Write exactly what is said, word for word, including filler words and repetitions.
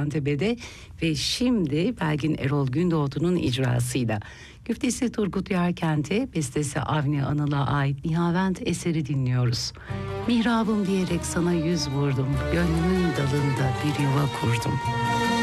Gaziantep'de ve şimdi Belgin Erol Gündoğdu'nun icrasıyla. Güftesi Turgut Yerkent'e, bestesi Avni Anıl'a ait Nihavent eseri dinliyoruz. Mihrabım diyerek sana yüz vurdum, gönlümün dalında bir yuva kurdum.